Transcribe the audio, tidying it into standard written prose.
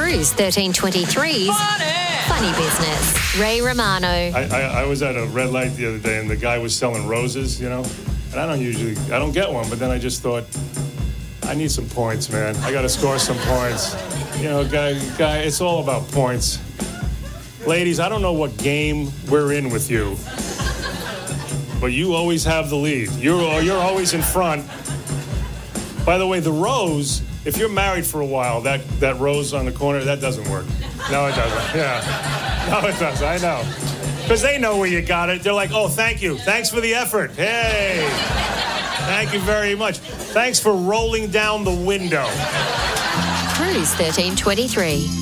Cruise 1323's Funny Business. Ray Romano. I was at a red light the other day, and the guy was selling roses, and I don't get one, but then I just thought, I need some points, man. I got to score some points. Guy, it's all about points. Ladies, I don't know what game we're in with you, but you always have the lead. You're always in front. By the way, the rose, if you're married for a while, that rose on the corner, that doesn't work. No, it doesn't. Yeah. No, it doesn't. I know. Because they know where you got it. They're like, oh, thank you. Thanks for the effort. Hey. Thank you very much. Thanks for rolling down the window. Cruise 1323.